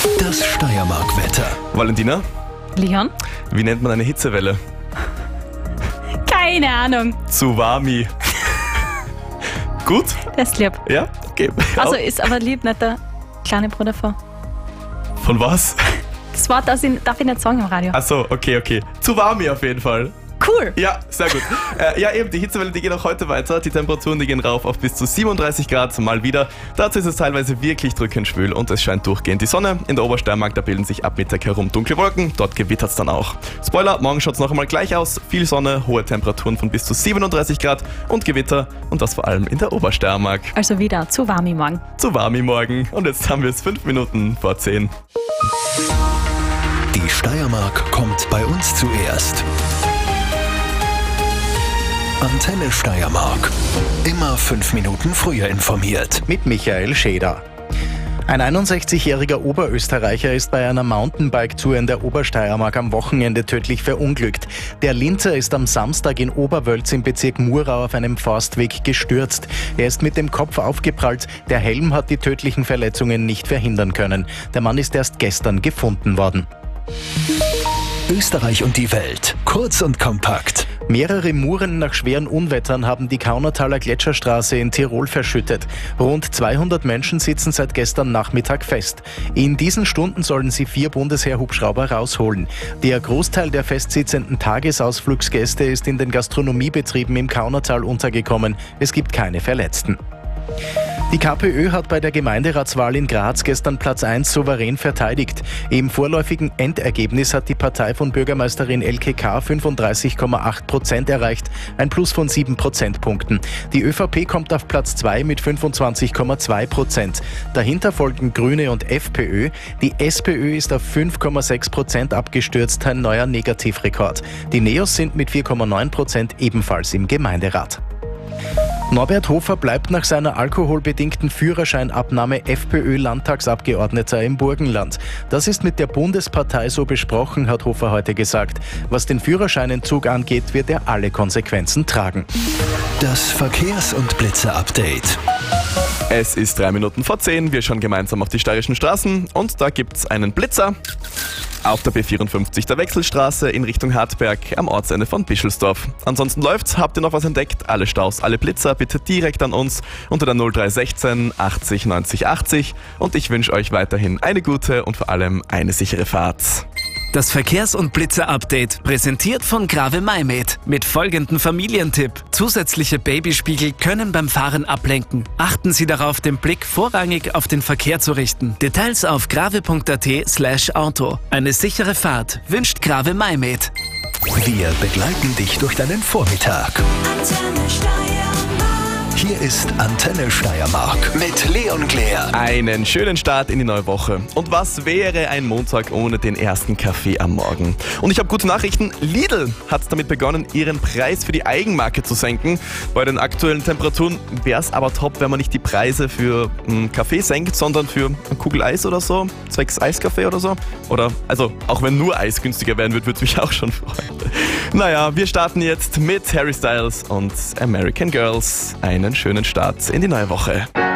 Das Steiermark-Wetter. Valentina, Leon? wie nennt man eine Hitzewelle? Keine Ahnung. Tsunami. Gut? Das ist lieb. Ja? Okay. Also ist aber lieb, nicht der kleine Bruder von. Von was? Das Wort darf ich nicht sagen im Radio. Achso, okay. Tsunami auf jeden Fall. Cool. Ja, sehr gut. Ja, eben, die Hitzewelle, die geht auch heute weiter. Die Temperaturen, die gehen rauf auf bis zu 37 Grad, mal wieder. Dazu ist es teilweise wirklich drückend schwül und es scheint durchgehend die Sonne. In der Obersteiermark, da bilden sich ab Mittag herum dunkle Wolken. Dort gewittert es dann auch. Spoiler, morgen schaut es noch einmal gleich aus. Viel Sonne, hohe Temperaturen von bis zu 37 Grad und Gewitter. Und das vor allem in der Obersteiermark. Also wieder zu warm im Morgen. Tsunami morgen. Und jetzt haben wir es 5 Minuten vor 10. Die Steiermark kommt bei uns zuerst. Antenne Steiermark. Immer 5 Minuten früher informiert. Mit Michael Scheder. Ein 61-jähriger Oberösterreicher ist bei einer Mountainbike-Tour in der Obersteiermark am Wochenende tödlich verunglückt. Der Linzer ist am Samstag in Oberwölz im Bezirk Murau auf einem Forstweg gestürzt. Er ist mit dem Kopf aufgeprallt. Der Helm hat die tödlichen Verletzungen nicht verhindern können. Der Mann ist erst gestern gefunden worden. Österreich und die Welt. Kurz und kompakt. Mehrere Muren nach schweren Unwettern haben die Kaunertaler Gletscherstraße in Tirol verschüttet. Rund 200 Menschen sitzen seit gestern Nachmittag fest. In diesen Stunden sollen sie 4 Bundesheer-Hubschrauber rausholen. Der Großteil der festsitzenden Tagesausflugsgäste ist in den Gastronomiebetrieben im Kaunertal untergekommen. Es gibt keine Verletzten. Die KPÖ hat bei der Gemeinderatswahl in Graz gestern Platz 1 souverän verteidigt. Im vorläufigen Endergebnis hat die Partei von Bürgermeisterin Elke K. 35,8% erreicht, ein Plus von 7 Prozentpunkten. Die ÖVP kommt auf Platz 2 mit 25,2%. Dahinter folgen Grüne und FPÖ. Die SPÖ ist auf 5,6% abgestürzt, ein neuer Negativrekord. Die Neos sind mit 4,9% ebenfalls im Gemeinderat. Norbert Hofer bleibt nach seiner alkoholbedingten Führerscheinabnahme FPÖ-Landtagsabgeordneter im Burgenland. Das ist mit der Bundespartei so besprochen, hat Hofer heute gesagt. Was den Führerscheinentzug angeht, wird er alle Konsequenzen tragen. Das Verkehrs- und Blitzer-Update. Es ist 3 Minuten vor 10. Wir schauen gemeinsam auf die steirischen Straßen und da gibt's einen Blitzer. Auf der B54 der Wechselstraße in Richtung Hartberg am Ortsende von Bischelsdorf. Ansonsten läuft's. Habt ihr noch was entdeckt? Alle Staus, alle Blitzer bitte direkt an uns unter der 0316 80 90 80 und ich wünsche euch weiterhin eine gute und vor allem eine sichere Fahrt. Das Verkehrs- und Blitzer-Update, präsentiert von Grave Maimed. Mit folgendem Familientipp. Zusätzliche Babyspiegel können beim Fahren ablenken. Achten Sie darauf, den Blick vorrangig auf den Verkehr zu richten. Details auf grave.at/auto. Eine sichere Fahrt wünscht Grave Maimed. Wir begleiten dich durch deinen Vormittag. Hier ist Antenne Steiermark mit Leon Claire. Einen schönen Start in die neue Woche. Und was wäre ein Montag ohne den ersten Kaffee am Morgen? Und ich habe gute Nachrichten. Lidl hat damit begonnen, ihren Preis für die Eigenmarke zu senken. Bei den aktuellen Temperaturen wäre es aber top, wenn man nicht die Preise für Kaffee senkt, sondern für eine Kugel Eis oder so, zwecks Eiskaffee oder so. Oder, also, auch wenn nur Eis günstiger werden wird, würde mich auch schon freuen. Naja, wir starten jetzt mit Harry Styles und American Girls. Einen schönen Start in die neue Woche.